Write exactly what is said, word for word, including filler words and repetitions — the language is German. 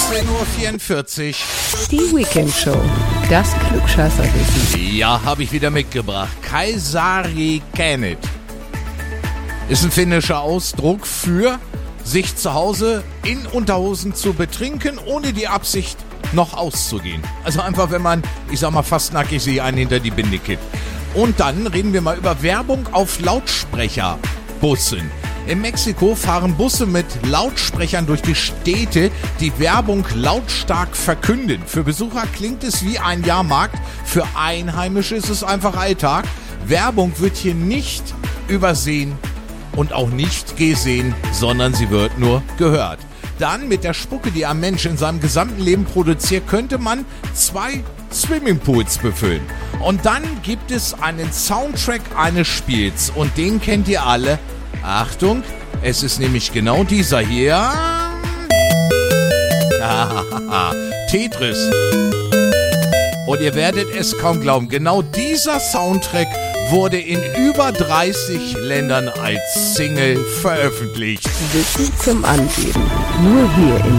achtzehn Uhr vierundvierzig. Die Weekend Show. Das Klugscheißerwissen. Ja, habe ich wieder mitgebracht. Kaisari Käänit ist ein finnischer Ausdruck für sich zu Hause in Unterhosen zu betrinken, ohne die Absicht noch auszugehen. Also einfach, wenn man, ich sag mal, fast nackig sich einen hinter die Binde kippt. Und dann reden wir mal über Werbung auf Lautsprecherbussen. In Mexiko fahren Busse mit Lautsprechern durch die Städte, die Werbung lautstark verkünden. Für Besucher klingt es wie ein Jahrmarkt, für Einheimische ist es einfach Alltag. Werbung wird hier nicht übersehen und auch nicht gesehen, sondern sie wird nur gehört. Dann mit der Spucke, die ein Mensch in seinem gesamten Leben produziert, könnte man zwei Swimmingpools befüllen. Und dann gibt es einen Soundtrack eines Spiels und den kennt ihr alle. Achtung, es ist nämlich genau dieser hier. Ah, Tetris. Und ihr werdet es kaum glauben, genau dieser Soundtrack wurde in über dreißig Ländern als Single veröffentlicht. Wissen zum Angeben. Nur hier in